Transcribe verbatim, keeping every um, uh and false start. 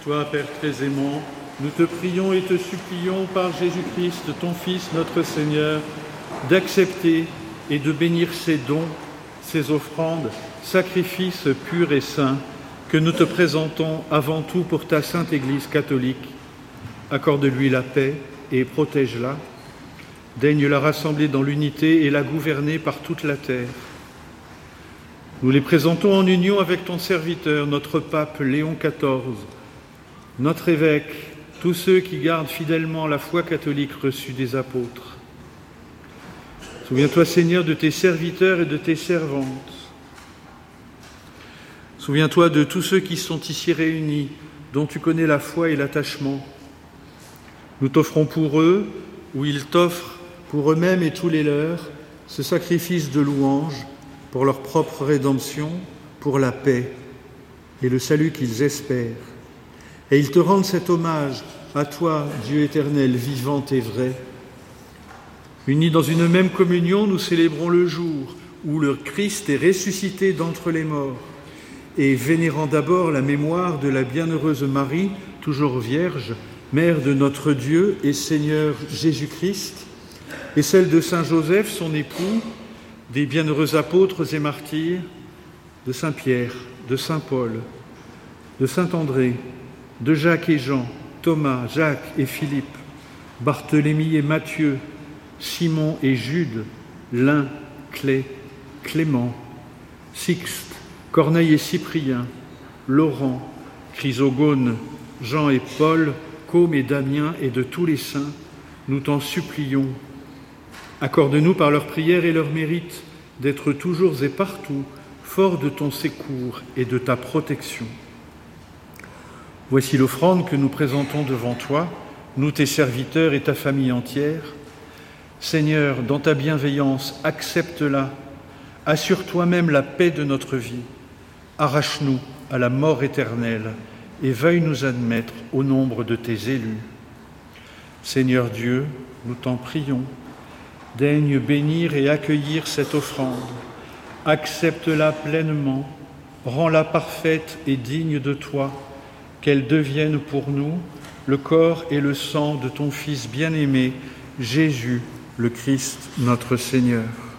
Toi, Père très aimant, nous te prions et te supplions par Jésus-Christ, ton Fils, notre Seigneur, d'accepter et de bénir ces dons, ces offrandes, sacrifices purs et saints que nous te présentons avant tout pour ta sainte Église catholique. Accorde-lui la paix et protège-la. Daigne la rassembler dans l'unité et la gouverner par toute la terre. Nous les présentons en union avec ton serviteur, notre pape Léon quatorze, notre évêque, tous ceux qui gardent fidèlement la foi catholique reçue des apôtres. Souviens-toi, Seigneur, de tes serviteurs et de tes servantes. Souviens-toi de tous ceux qui sont ici réunis, dont tu connais la foi et l'attachement. Nous t'offrons pour eux, ou ils t'offrent pour eux-mêmes et tous les leurs, ce sacrifice de louange pour leur propre rédemption, pour la paix et le salut qu'ils espèrent. Et ils te rendent cet hommage à toi, Dieu éternel, vivant et vrai. Unis dans une même communion, nous célébrons le jour où le Christ est ressuscité d'entre les morts et vénérant d'abord la mémoire de la bienheureuse Marie, toujours vierge, mère de notre Dieu et Seigneur Jésus-Christ, et celle de Saint Joseph, son époux, des bienheureux apôtres et martyrs, de Saint Pierre, de Saint Paul, de Saint André, de Jacques et Jean, Thomas, Jacques et Philippe, Barthélemy et Matthieu, Simon et Jude, Lin, Clé, Clément, Sixte, Corneille et Cyprien, Laurent, Chrysogone, Jean et Paul, Côme et Damien et de tous les saints, nous t'en supplions. Accorde-nous par leurs prières et leurs mérites d'être toujours et partout forts de ton secours et de ta protection. Voici l'offrande que nous présentons devant toi, nous tes serviteurs et ta famille entière. Seigneur, dans ta bienveillance, accepte-la. Assure toi-même la paix de notre vie. Arrache-nous à la mort éternelle et veuille nous admettre au nombre de tes élus. Seigneur Dieu, nous t'en prions. Daigne bénir et accueillir cette offrande. Accepte-la pleinement, rends-la parfaite et digne de toi, qu'elle devienne pour nous le corps et le sang de ton Fils bien-aimé, Jésus, le Christ, notre Seigneur.